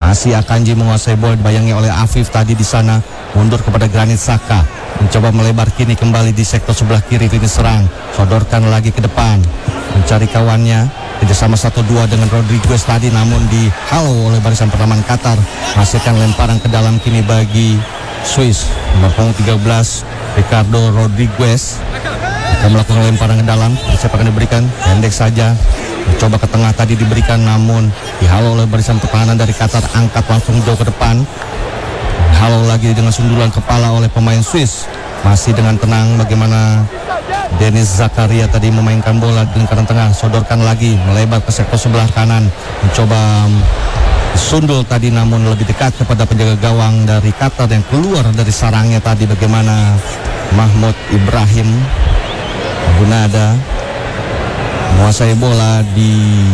Masih Akanji menguasai bola, dibayangi oleh Afif tadi di sana. Mundur kepada Granit Xhaka, mencoba melebar kini kembali di sektor sebelah kiri lini serang. Sodorkan lagi ke depan, mencari kawannya. Kerjasama 1-2 dengan Rodriguez tadi, namun dihalau oleh barisan pertahanan Qatar. Hasilkan lemparan ke dalam kini bagi Swiss. Nomor punggung 13 Ricardo Rodriguez akan melakukan lemparan ke dalam. Siapa akan diberikan? Pendek saja. Mencoba ke tengah tadi diberikan, namun dihalau oleh barisan pertahanan dari Qatar. Angkat langsung jauh ke depan. Dihalau lagi dengan sundulan kepala oleh pemain Swiss. Masih dengan tenang bagaimana Denis Zakaria tadi memainkan bola di lingkaran tengah. Sodorkan lagi, melebar ke sektor sebelah kanan. Mencoba sundul tadi, namun lebih dekat kepada penjaga gawang dari Qatar yang keluar dari sarangnya tadi. Bagaimana Mahmud Ibrahim Gunada menguasai bola di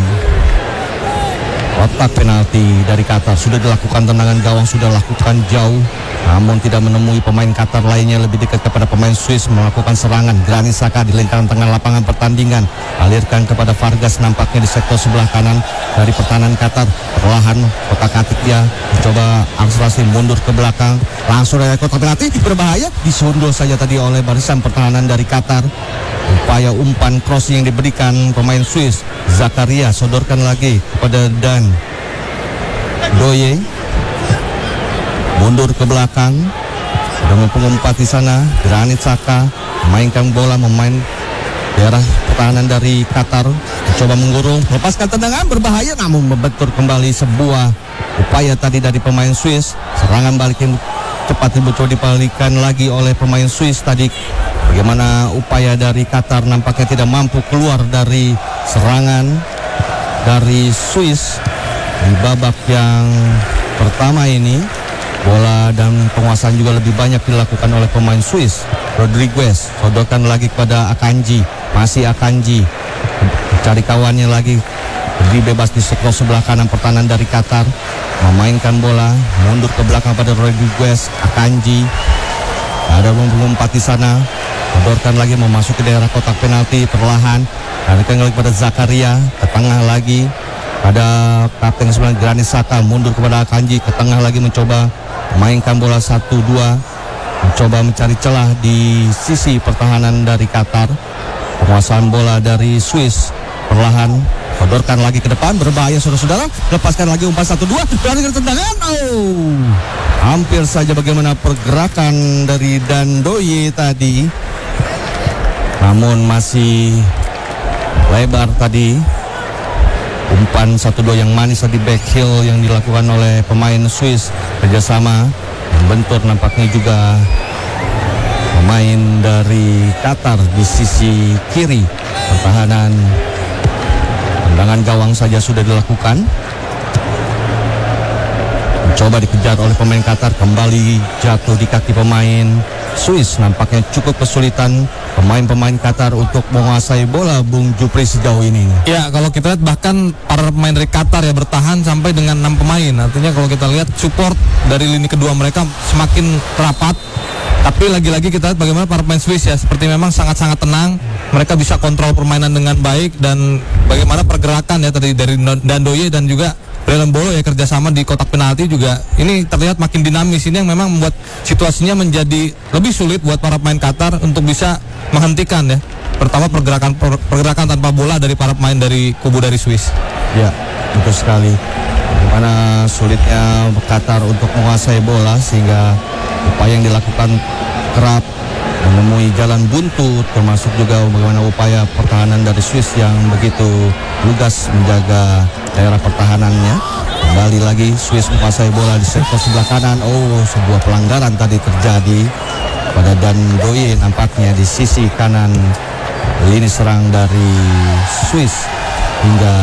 kotak penalti dari Qatar. Sudah dilakukan tendangan gawang, sudah lakukan jauh, namun tidak menemui pemain Qatar lainnya. Lebih dekat kepada pemain Swiss melakukan serangan. Granit Xhaka di lingkaran tengah lapangan pertandingan, alirkan kepada Vargas nampaknya di sektor sebelah kanan dari pertahanan Qatar. Perlahan kotak-atik dia mencoba akselerasi mundur ke belakang, langsung dari kotak penalti. Berbahaya, disundul saja tadi oleh barisan pertahanan dari Qatar. Upaya umpan crossing yang diberikan pemain Swiss. Zakaria sodorkan lagi kepada Dan Doye, mundur ke belakang dengan pengumpat di sana. Granit Xhaka memainkan bola, memain daerah pertahanan dari Qatar, mencoba menggurung, melepaskan tendangan berbahaya, namun membentur kembali sebuah upaya tadi dari pemain Swiss. Serangan balik yang cepat dicoba dibalikan lagi oleh pemain Swiss tadi. Bagaimana upaya dari Qatar nampaknya tidak mampu keluar dari serangan dari Swiss di babak yang pertama ini. Bola dan penguasaan juga lebih banyak dilakukan oleh pemain Swiss. Rodriguez sodorkan lagi kepada Akanji, masih Akanji cari kawannya lagi. Bebas di sektor sebelah kanan pertahanan dari Qatar, memainkan bola mundur ke belakang pada Rodriguez. Akanji ada mengumpat di sana, sodorkan lagi memasuki daerah kotak penalti. Perlahan alirkan lagi kepada Zakaria, ke tengah lagi pada kapten 9 Granit Xhaka, mundur kepada Akanji, ke tengah lagi mencoba memainkan bola 1-2, mencoba mencari celah di sisi pertahanan dari Qatar. Penguasaan bola dari Swiss perlahan sodorkan lagi ke depan, berbahaya saudara-saudara. Lepaskan lagi umpan 1-2, berani tendangan. Hampir saja bagaimana pergerakan dari Dan Doye tadi, namun masih lebar tadi. Umpan 1-2 yang manis tadi, back heel yang dilakukan oleh pemain Swiss. Kerjasama membentur nampaknya juga pemain dari Qatar di sisi kiri pertahanan. Tendangan gawang saja sudah dilakukan. Mencoba dikejar oleh pemain Qatar, kembali jatuh di kaki pemain Swiss. Nampaknya cukup kesulitan pemain-pemain Qatar untuk menguasai bola, Bung Jupri, sejauh ini. Ya, kalau kita lihat bahkan para pemain dari Qatar ya bertahan sampai dengan 6 pemain. Artinya kalau kita lihat support dari lini kedua mereka semakin rapat. Tapi lagi-lagi kita lihat bagaimana para pemain Swiss ya, seperti memang sangat-sangat tenang. Mereka bisa kontrol permainan dengan baik, dan bagaimana pergerakan ya tadi dari Dan Doye dan juga Brelon Bolo ya, kerjasama di kotak penalti juga ini terlihat makin dinamis. Ini yang memang membuat situasinya menjadi lebih sulit buat para pemain Qatar untuk bisa menghentikan ya. Pertama pergerakan tanpa bola dari para pemain dari kubu dari Swiss. Ya, betul sekali. Bagaimana sulitnya Qatar untuk menguasai bola, sehingga upaya yang dilakukan kerap menemui jalan buntu, termasuk juga bagaimana upaya pertahanan dari Swiss yang begitu lugas menjaga daerah pertahanannya. Kembali lagi Swiss menguasai bola di sektor sebelah kanan. Sebuah pelanggaran tadi terjadi pada Dan Doye nampaknya di sisi kanan lini serang dari Swiss. Hingga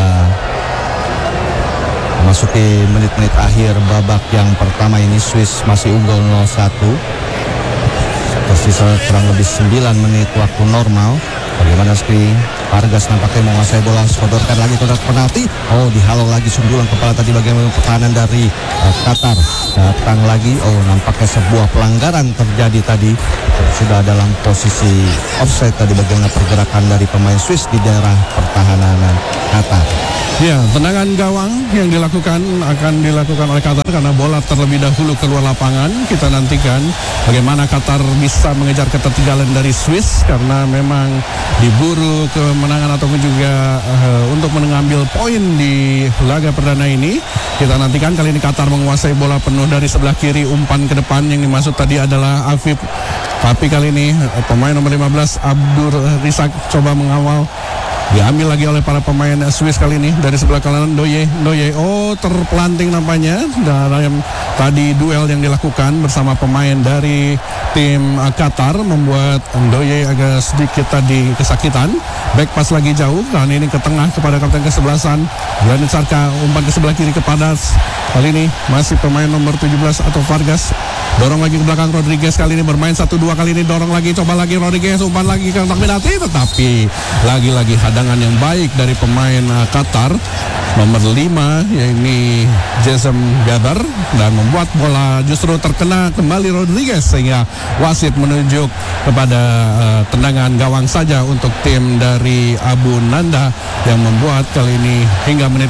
memasuki menit-menit akhir babak yang pertama ini, Swiss masih unggul 0-1. Tersisa kurang lebih 9 menit waktu normal. Bagaimana sekali Vargas nampaknya menguasai bola, sodorkan lagi kotak penalti. Dihalau lagi sundulan kepala tadi bagaimana pertahanan dari Qatar. datang lagi. Oh, nampaknya sebuah pelanggaran terjadi tadi. Sudah dalam posisi offside tadi bagaimana pergerakan dari pemain Swiss di daerah pertahanan Qatar. Ya, tendangan gawang yang akan dilakukan oleh Qatar karena bola terlebih dahulu keluar lapangan. Kita nantikan bagaimana Qatar bisa mengejar ketertinggalan dari Swiss karena memang diburu kemenangan ataupun juga untuk mengambil poin di laga perdana ini. Kita nantikan kali ini Qatar menguasai bola penuh dari sebelah kiri, umpan ke depan yang dimaksud tadi adalah Afif. Tapi kali ini pemain nomor 15 Abdur Risak coba mengawal. Diambil lagi oleh para pemain Swiss kali ini dari sebelah kanan Ndoye. Oh, terpelanting nampaknya dalam tadi duel yang dilakukan bersama pemain dari tim Qatar membuat Ndoye agak sedikit tadi kesakitan. Back pass lagi jauh, kali ini ke tengah kepada kapten kesebelasan Granit Xhaka, umpan ke sebelah kiri kepada kali ini masih pemain nomor 17 atau Vargas. Dorong lagi ke belakang Rodriguez, kali ini bermain 1-2, kali ini dorong lagi, coba lagi Rodriguez, umpan lagi ke kotak penalti, tetapi lagi-lagi hadangan yang baik dari pemain Qatar nomor 5 yakni Jessem Gaber dan membuat bola justru terkena kembali Rodriguez sehingga wasit menunjuk kepada tendangan gawang saja untuk tim dari Abu Nanda yang membuat kali ini hingga menit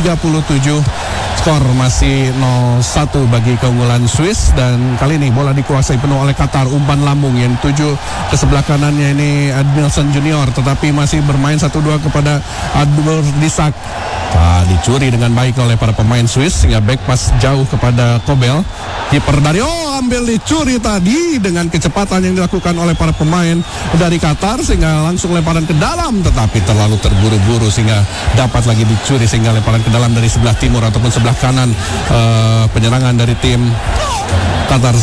ke-37 skor masih 0-1 bagi keunggulan Swiss dan kali ini bola dikuasai penuh oleh Qatar. Umpan lambung yang tuju ke sebelah kanannya ini Admilson Junior tetapi masih bermain 1-2 kepada Abdur Risak. Dicuri dengan baik oleh para pemain Swiss sehingga back pass jauh kepada Kobel. Kiper dari ambil dicuri tadi dengan kecepatan yang dilakukan oleh para pemain dari Qatar sehingga langsung lemparan ke dalam tetapi terlalu terburu-buru sehingga dapat lagi dicuri sehingga lemparan ke dalam dari sebelah timur ataupun sebelah kanan penyerangan dari tim Qatar.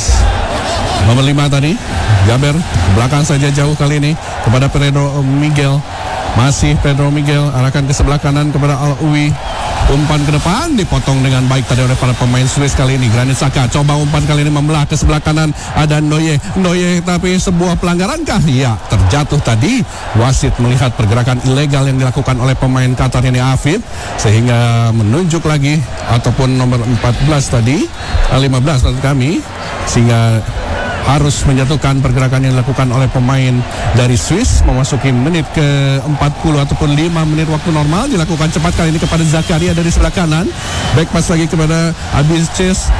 Nomor 5 tadi Gaber belakang saja jauh kali ini kepada Pedro Miguel. Masih Pedro Miguel arahkan ke sebelah kanan kepada Al-Uwi. Umpan ke depan dipotong dengan baik tadi oleh para pemain Swiss kali ini. Granit Xhaka coba umpan kali ini membelah ke sebelah kanan. Ada Ndoye tapi sebuah pelanggaran kah? Ya, terjatuh tadi. Wasit melihat pergerakan ilegal yang dilakukan oleh pemain Qatar ini Afif sehingga menunjuk lagi ataupun nomor 14 tadi 15 maksud kami sehingga harus menjatuhkan pergerakan yang dilakukan oleh pemain dari Swiss memasuki menit ke-40 ataupun 5 menit waktu normal. Dilakukan cepat kali ini kepada Zakaria dari sebelah kanan. Back pass lagi kepada Abisches.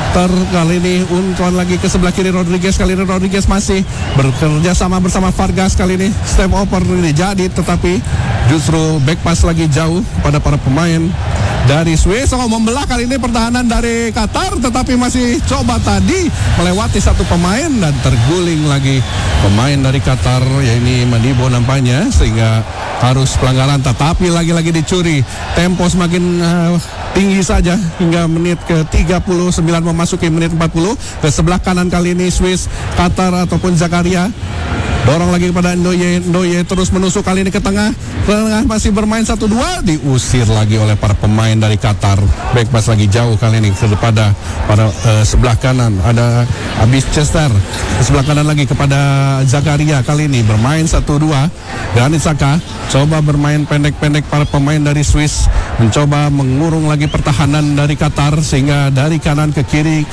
Kali ini umpan lagi ke sebelah kiri Rodriguez. Kali ini Rodriguez masih bekerja sama bersama Vargas. Kali ini step over ini jadi tetapi justru back pass lagi jauh pada para pemain dari Swiss. Membelah kali ini pertahanan dari Qatar tetapi masih coba tadi melewati satu pemain dan terguling lagi pemain dari Qatar yakni Madibo nampaknya sehingga harus pelanggaran tetapi lagi-lagi dicuri. Tempo semakin tinggi saja hingga menit ke-39 memasuki menit 40 ke sebelah kanan kali ini Swiss Qatar ataupun Zakaria. Dorong lagi kepada Ndoye terus menusuk kali ini ke tengah masih bermain 1-2 diusir lagi oleh para pemain dari Qatar. Back pass lagi jauh kali ini kepada sebelah kanan ada Abis Chester ke sebelah kanan lagi kepada Zakaria. Kali ini bermain 1-2. Granit Xhaka coba bermain pendek-pendek para pemain dari Swiss mencoba mengurung lagi pertahanan dari Qatar sehingga dari kanan ke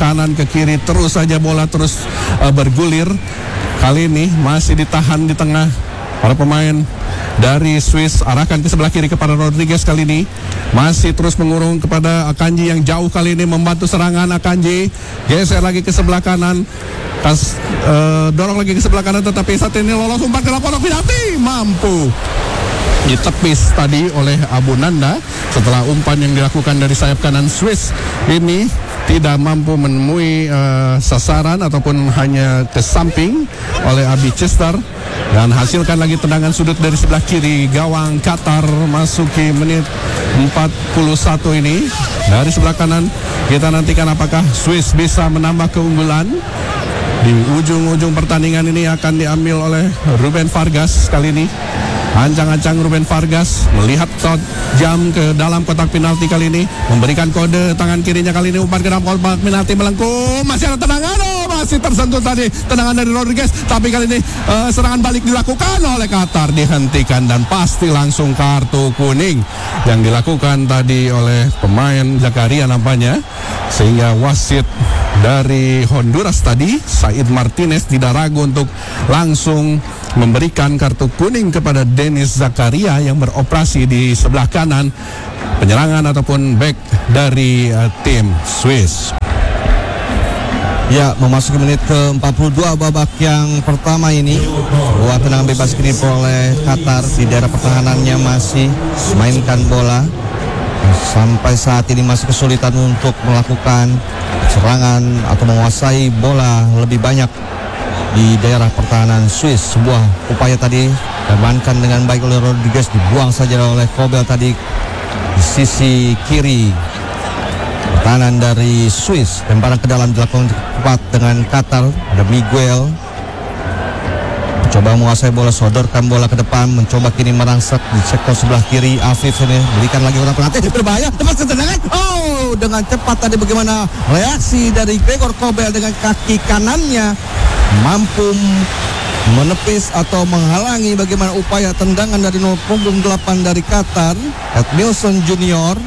kiri terus saja bola terus bergulir. Kali ini masih ditahan di tengah para pemain dari Swiss. Arahkan ke sebelah kiri kepada Rodriguez kali ini. Masih terus mengurung kepada Akanji yang jauh kali ini membantu serangan. Akanji geser lagi ke sebelah kanan. Dorong lagi ke sebelah kanan tetapi saat ini lolos umpan ke kotak penalti. Mampu ditepis tadi oleh Abu Nanda setelah umpan yang dilakukan dari sayap kanan Swiss ini tidak mampu menemui sasaran ataupun hanya ke samping oleh Abi Chester dan hasilkan lagi tendangan sudut dari sebelah kiri gawang Qatar masuki menit 41 ini. Dari sebelah kanan kita nantikan apakah Swiss bisa menambah keunggulan. Di ujung-ujung pertandingan ini akan diambil oleh Ruben Vargas kali ini. Ancang-ancang Ruben Vargas melihat jam ke dalam kotak penalti kali ini, memberikan kode tangan kirinya kali ini umpan ke dalam kotak penalti melengkung. Masih ada tendangan, masih tersentuh tadi tendangan dari Rodriguez, tapi kali ini serangan balik dilakukan oleh Qatar, dihentikan dan pasti langsung kartu kuning yang dilakukan tadi oleh pemain Zakaria nampaknya, sehingga wasit dari Honduras tadi, Said Martinez tidak ragu untuk langsung memberikan kartu kuning kepada Denis Zakaria yang beroperasi di sebelah kanan penyerangan ataupun back dari tim Swiss. Ya, memasuki menit ke-42 babak yang pertama ini. Buat tendangan bebas kini oleh Qatar di daerah pertahanannya masih mainkan bola. Sampai saat ini masih kesulitan untuk melakukan serangan atau menguasai bola lebih banyak di daerah pertahanan Swiss. Sebuah upaya tadi diamankan dengan baik oleh Rodriguez, dibuang saja oleh Kobel tadi di sisi kiri pertahanan dari Swiss. Lemparan ke dalam dilakukan tepat dengan Qatar. Ada Miguel coba menguasai bola, sodorkan bola ke depan, mencoba kini merangsek di sektor sebelah kiri. Afif ini berikan lagi orang penalti, berbahaya, lepas tendangan. Oh, dengan cepat tadi bagaimana reaksi dari Gregor Kobel dengan kaki kanannya mampu menepis atau menghalangi bagaimana upaya tendangan dari nomor punggung 8 dari Qatar, Edmilson Junior.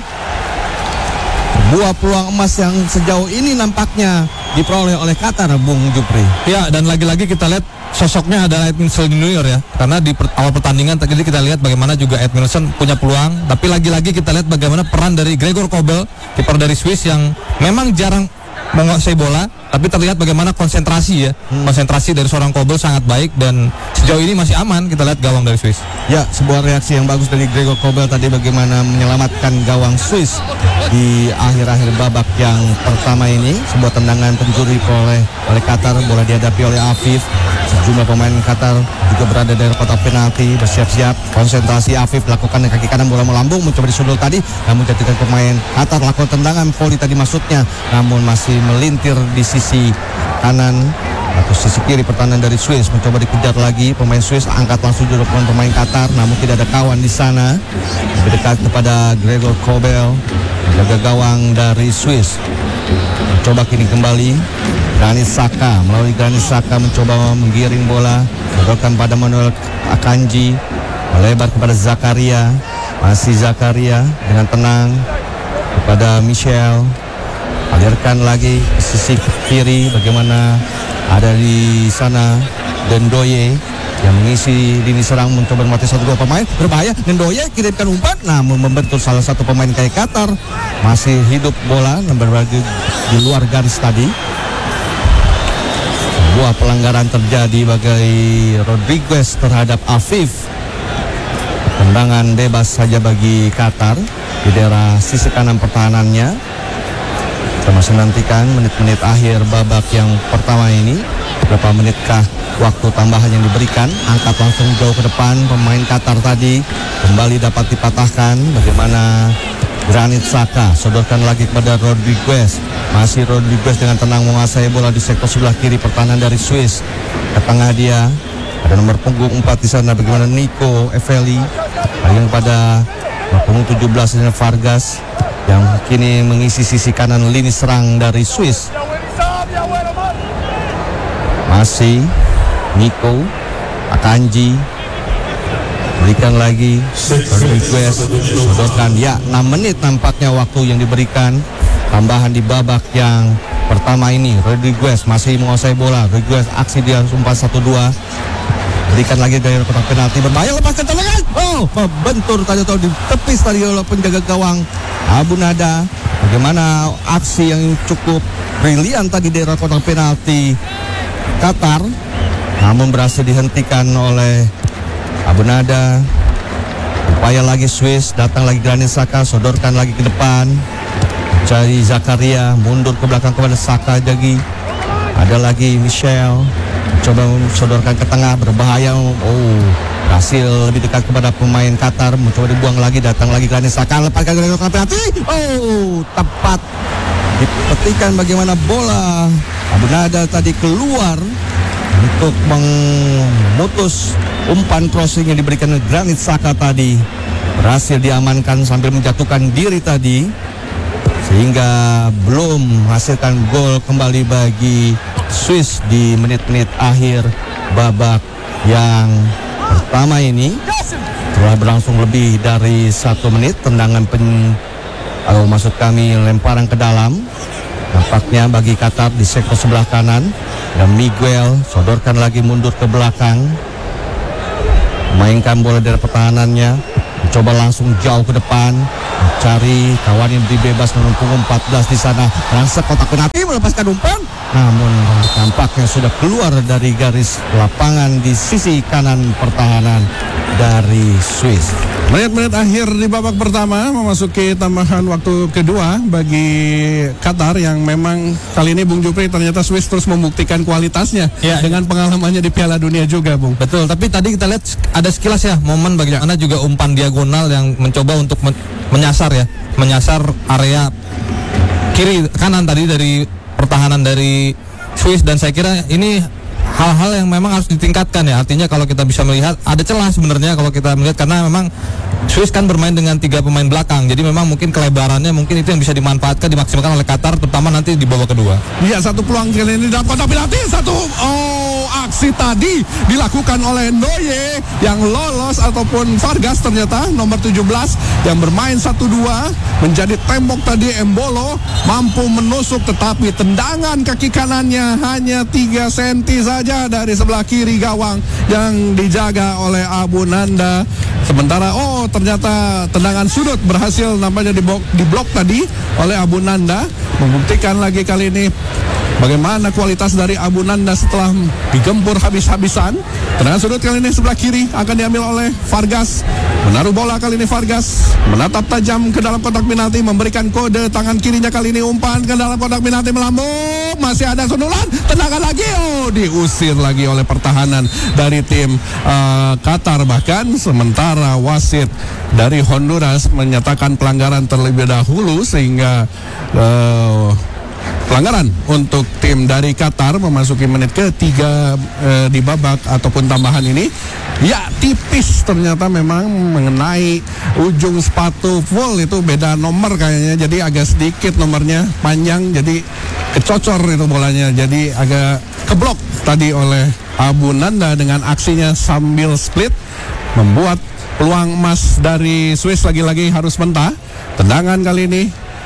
Buah peluang emas yang sejauh ini nampaknya diperoleh oleh Qatar, Bung Jupri. Ya, dan lagi-lagi kita lihat sosoknya adalah Edmilson Junior ya. Karena di awal pertandingan tadi kita lihat bagaimana juga Edmilson punya peluang, tapi lagi-lagi kita lihat bagaimana peran dari Gregor Kobel, kiper dari Swiss yang memang jarang menguasai bola, tapi terlihat bagaimana konsentrasi ya. Konsentrasi dari seorang Kobel sangat baik dan sejauh ini masih aman. Kita lihat gawang dari Swiss. Ya, sebuah reaksi yang bagus dari Gregor Kobel tadi bagaimana menyelamatkan gawang Swiss di akhir-akhir babak yang pertama ini. Sebuah tendangan pencuri oleh Qatar, bola dihadapi oleh Afif. Sejumlah pemain Qatar juga berada dari kotak penalti, bersiap-siap. Konsentrasi Afif lakukan dengan kaki kanan, bola melambung, mencoba disundul tadi, namun jatuhkan pemain Qatar lakukan tendangan volley tadi maksudnya, namun masih melintir di sisi kanan atau sisi kiri pertahanan dari Swiss. Mencoba dikejar lagi pemain Swiss, angkat langsung juru pemain Qatar, namun tidak ada kawan di sana. Lebih dekat kepada Gregor Kobel, jaga gawang dari Swiss. Mencoba kini kembali Granit Xhaka, melalui Granit Xhaka mencoba menggiring bola, sodorkan pada Manuel Akanji, melebar kepada Zakaria, masih Zakaria dengan tenang kepada Michel, alirkan lagi ke sisi kiri, bagaimana ada di sana Dendoye yang mengisi lini serang, mencoba mati 1-2 pemain, berbahaya. Dendoye kirimkan umpan, namun membentur salah satu pemain kayak Qatar, masih hidup bola, berbagi di luar garis tadi. Sebuah pelanggaran terjadi bagi Rodriguez terhadap Afif. Tendangan bebas saja bagi Qatar di daerah sisi kanan pertahanannya. Kita masih nantikan menit-menit akhir babak yang pertama ini. Berapa menitkah waktu tambahan yang diberikan? Angkat langsung jauh ke depan pemain Qatar tadi, kembali dapat dipatahkan. Bagaimana Granit Xhaka sodorkan lagi kepada Rodriguez. Masih Rodriguez dengan tenang menguasai bola di sektor sebelah kiri pertahanan dari Swiss. Ke tengah dia ada nomor punggung 4 di sana, bagaimana Nico Eveli. Lagi kepada nomor punggung 17 dengan Vargas yang kini mengisi sisi kanan lini serang dari Swiss. Masih Nico Akanji, berikan lagi Rodriguez, sodorkan. Ya, 6 menit nampaknya waktu yang diberikan tambahan di babak yang pertama ini. Rodriguez masih menguasai bola. Rodriguez aksi dia umpan 1-2, berikan lagi dari kotak penalti, berbahaya, lepaskan tendangan. Oh, membentur tadi atau ditepis tadi oleh penjaga gawang Abu Nada. Bagaimana aksi yang cukup brilian tadi dari kotak penalti Qatar, namun berhasil dihentikan oleh Abu Nada. Upaya lagi Swiss, datang lagi Granit Xhaka, sodorkan lagi ke depan, cari Zakaria, mundur ke belakang kepada Xhaka lagi. Ada lagi Michel, coba sodorkan ke tengah, berbahaya. Oh, berhasil lebih dekat kepada pemain Qatar, mencoba dibuang lagi, datang lagi Granit Xhaka, lepaskan dari kotak penalti. Oh, tepat dipetikan bagaimana bola Abu Nada tadi keluar untuk memutus umpan crossing yang diberikan oleh Granit Xhaka tadi. Berhasil diamankan sambil menjatuhkan diri tadi, sehingga belum menghasilkan gol kembali bagi Swiss di menit-menit akhir babak yang pertama ini. Telah berlangsung lebih dari 1 menit. Tendangan maksud kami lemparan ke dalam Nampaknya bagi Qatar di sektor sebelah kanan. Dan Miguel sodorkan lagi mundur ke belakang. Mainkan bola dari pertahanannya. Coba langsung jauh ke depan. Mencari kawan yang dibebas dengan punggung 14 di sana. Rangsek kotak penalti melepaskan umpan. Namun tampaknya sudah keluar dari garis lapangan di sisi kanan pertahanan dari Swiss. Menit-menit akhir di babak pertama memasuki tambahan waktu kedua bagi Qatar yang memang kali ini Bung Jupri ternyata Swiss terus membuktikan kualitasnya dengan pengalamannya di Piala Dunia juga, Bung. Betul, tapi tadi kita lihat ada sekilas ya momen bagaimana juga umpan diagonal yang mencoba untuk menyasar area kiri kanan tadi dari pertahanan dari Swiss, dan saya kira ini hal-hal yang memang harus ditingkatkan ya. Artinya kalau kita bisa melihat ada celah sebenarnya kalau kita melihat, karena memang Swiss kan bermain dengan 3 pemain belakang, jadi memang mungkin kelebarannya mungkin itu yang bisa dimanfaatkan, dimaksimalkan oleh Qatar, terutama nanti di babak kedua. Iya, satu peluang kali ini dalam kotak penalti, aksi tadi dilakukan oleh Ndoye yang lolos ataupun Vargas ternyata nomor 17 yang bermain 1-2 menjadi tembok tadi. Embolo mampu menusuk, tetapi tendangan kaki kanannya hanya 3 cm saja dari sebelah kiri gawang yang dijaga oleh Abu Nanda. Sementara ternyata tendangan sudut berhasil nampaknya diblok tadi oleh Abu Nanda, membuktikan lagi kali ini bagaimana kualitas dari Abu Nanda setelah digempur habis-habisan. Tendangan sudut kali ini sebelah kiri akan diambil oleh Vargas. Menaruh bola kali ini Vargas, menatap tajam ke dalam kotak penalti, memberikan kode tangan kirinya kali ini, umpan ke dalam kotak penalti melambung, masih ada sundulan, tendangan lagi, diusir lagi oleh pertahanan dari tim Qatar. Bahkan sementara wasit dari Honduras menyatakan pelanggaran terlebih dahulu, sehingga pelanggaran untuk tim dari Qatar memasuki menit ketiga di babak ataupun tambahan ini. Ya, tipis ternyata memang mengenai ujung sepatu full, itu beda nomor kayaknya, jadi agak sedikit nomornya panjang, jadi kecocor itu bolanya, jadi agak keblok tadi oleh Abu Nanda dengan aksinya sambil split, membuat peluang emas dari Swiss lagi-lagi harus mentah. Tendangan kali ini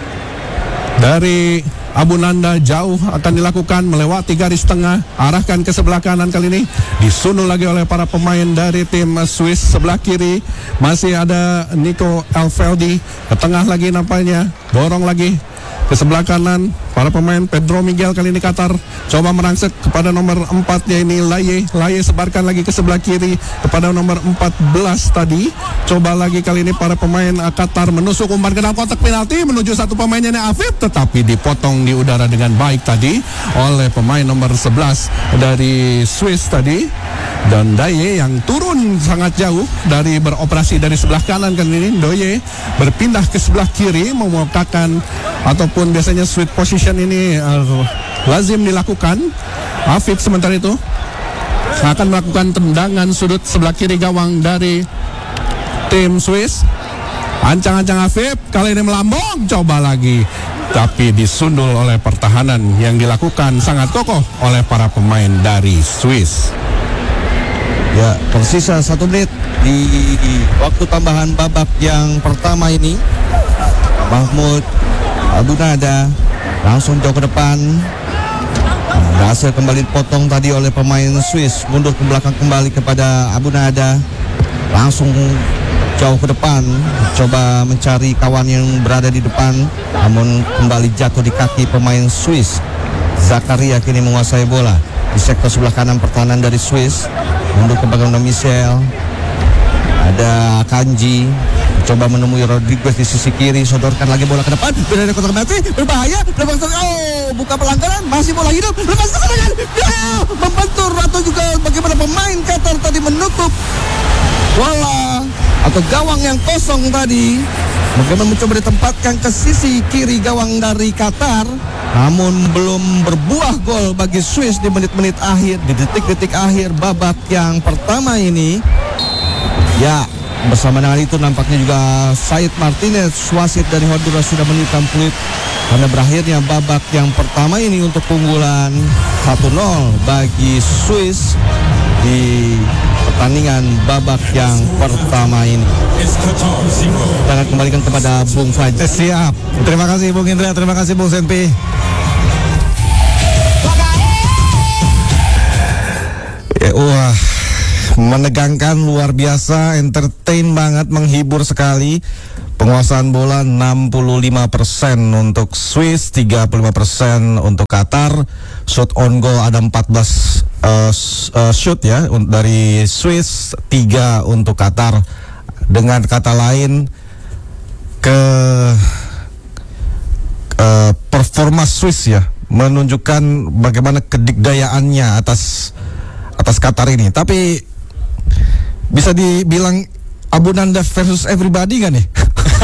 dari Abu Nanda jauh akan dilakukan melewati garis tengah, arahkan ke sebelah kanan, kali ini disundul lagi oleh para pemain dari tim Swiss. Sebelah kiri masih ada Nico Elveldi, ke tengah lagi nampaknya, dorong lagi ke sebelah kanan para pemain Pedro Miguel. Kali ini Qatar coba merangsek kepada nomor 4 yaitu Laye sebarkan lagi ke sebelah kiri kepada nomor 14 tadi. Coba lagi kali ini para pemain Qatar menusuk umpan ke dalam kotak penalti menuju satu pemainnya Afif, tetapi dipotong di udara dengan baik tadi oleh pemain nomor 11 dari Swiss tadi. Dan Daye yang turun sangat jauh dari beroperasi dari sebelah kanan kali ini, Ndoye berpindah ke sebelah kiri, membukakan ataupun biasanya sweet position ini lazim dilakukan. Afif sementara itu akan melakukan tendangan sudut sebelah kiri gawang dari tim Swiss. Ancang-ancang Afif, kali ini melambung, coba lagi, tapi disundul oleh pertahanan yang dilakukan sangat kokoh oleh para pemain dari Swiss. Ya, tersisa 1 menit di waktu tambahan babak yang pertama ini. Mahmud Abu Nada langsung jauh ke depan, berhasil kembali dipotong tadi oleh pemain Swiss. Mundur ke belakang kembali kepada Abu Nada, langsung jauh ke depan, coba mencari kawan yang berada di depan, namun kembali jatuh di kaki pemain Swiss. Zakaria kini menguasai bola di sektor sebelah kanan pertahanan dari Swiss. Mundur ke belakang Michel, ada Kanji, coba menemui Rodriguez di sisi kiri, sodorkan lagi bola ke depan, berada di kotak penalti, berbahaya, lepas buka pelanggaran, masih bola hidup, lepas tangan, membentur, atau juga bagaimana pemain Qatar tadi menutup bola atau gawang yang kosong tadi. Bagaimana mencoba ditempatkan ke sisi kiri gawang dari Qatar, namun belum berbuah gol bagi Swiss di menit-menit akhir, di detik-detik akhir babak yang pertama ini. Ya, bersama dengan itu nampaknya juga Said Martinez, wasit dari Honduras, sudah meniupkan peluit karena berakhirnya babak yang pertama ini untuk keunggulan 1-0 bagi Swiss di pertandingan babak yang pertama ini. Kita akan kembalikan kepada Bung Fajar. Siap. Terima kasih Bung Indra, terima kasih Bung Senpi. Wah, menegangkan, luar biasa, entertain banget, menghibur sekali. Penguasaan bola 65% untuk Swiss, 35% untuk Qatar. Shoot on goal ada 14 shoot ya dari Swiss, 3 untuk Qatar. Dengan kata lain, performa Swiss ya menunjukkan bagaimana kedikdayaannya atas Qatar ini. Tapi bisa dibilang Abu Nanda versus everybody kan nih?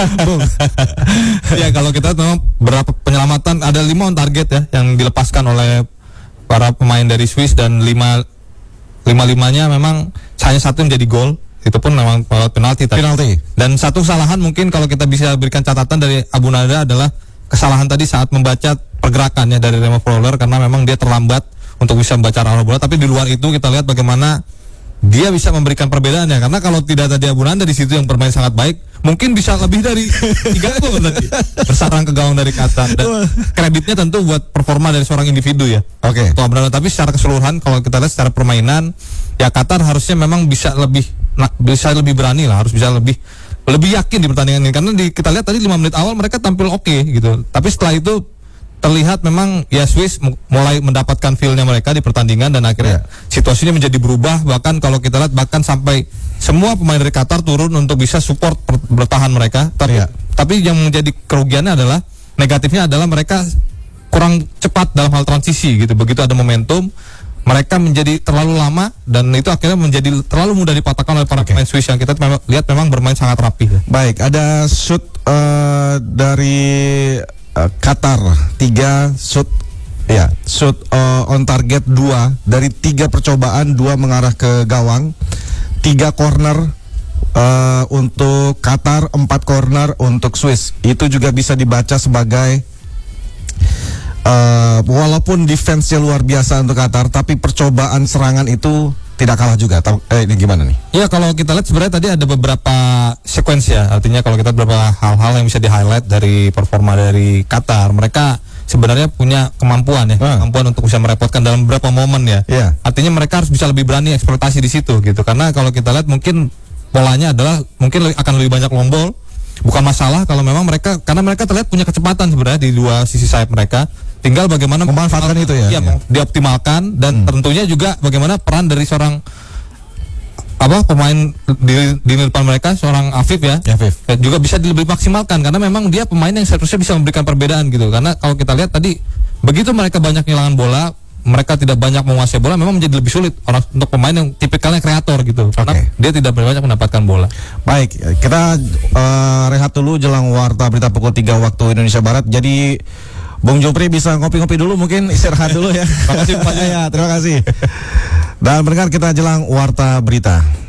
Ya kalau kita memang berapa penyelamatan, ada 5 on target ya yang dilepaskan oleh para pemain dari Swiss, dan lima-limanya memang hanya satu yang jadi gol. Itu pun memang penalti tadi. Dan satu kesalahan mungkin kalau kita bisa berikan catatan dari Abu Nanda adalah kesalahan tadi saat membaca pergerakannya dari Remo Freuler, karena memang dia terlambat untuk bisa membaca arah bola. Tapi di luar itu kita lihat bagaimana dia bisa memberikan perbedaannya, karena kalau tidak tadi Abu Nanda di situ yang bermain sangat baik, mungkin bisa lebih dari 3 gol tadi bersarang ke gawang dari Qatar. Dan kreditnya tentu buat performa dari seorang individu ya. Oke. Tapi secara keseluruhan kalau kita lihat secara permainan, ya Qatar harusnya memang bisa lebih berani lah, harus bisa lebih yakin di pertandingan ini, karena kita lihat tadi 5 menit awal mereka tampil oke gitu. Tapi setelah itu terlihat memang ya Swiss mulai mendapatkan feel-nya mereka di pertandingan, dan akhirnya situasinya menjadi berubah. Bahkan kalau kita lihat bahkan sampai semua pemain dari Qatar turun untuk bisa support bertahan mereka. Tapi yang menjadi kerugiannya adalah, negatifnya adalah mereka kurang cepat dalam hal transisi gitu. Begitu ada momentum, mereka menjadi terlalu lama, dan itu akhirnya menjadi terlalu mudah dipatahkan oleh para pemain Swiss yang kita lihat memang bermain sangat rapi. Baik, ada shoot dari Qatar 3 shoot on target 2 dari 3 percobaan, 2 mengarah ke gawang, 3 corner untuk Qatar, 4 corner untuk Swiss. Itu juga bisa dibaca sebagai walaupun defense-nya luar biasa untuk Qatar, tapi percobaan serangan itu tidak kalah juga. Ini gimana nih? Ya kalau kita lihat sebenarnya tadi ada beberapa sequence ya. Artinya kalau kita beberapa hal-hal yang bisa di-highlight dari performa dari Qatar. Mereka sebenarnya punya kemampuan kemampuan untuk bisa merepotkan dalam beberapa momen ya. Artinya mereka harus bisa lebih berani eksploitasi di situ gitu. Karena kalau kita lihat mungkin polanya adalah mungkin akan lebih banyak long ball. Bukan masalah kalau memang karena mereka terlihat punya kecepatan sebenarnya di 2 sisi sayap mereka. Tinggal bagaimana memanfaatkan itu ya. Dioptimalkan, dan tentunya juga bagaimana peran dari seorang pemain di depan mereka, seorang Afif juga bisa lebih maksimalkan, karena memang dia pemain yang seharusnya bisa memberikan perbedaan gitu. Karena kalau kita lihat tadi, begitu mereka banyak kehilangan bola, mereka tidak banyak menguasai bola, memang menjadi lebih sulit untuk pemain yang tipikalnya kreator gitu. Karena dia tidak banyak mendapatkan bola. Baik, kita rehat dulu jelang warta berita pukul 3 waktu Indonesia Barat. Jadi Bung Jupri bisa ngopi-ngopi dulu, mungkin istirahat dulu ya. Terima kasih Pak. Ya, terima kasih. Dan mendengar kita jelang warta berita.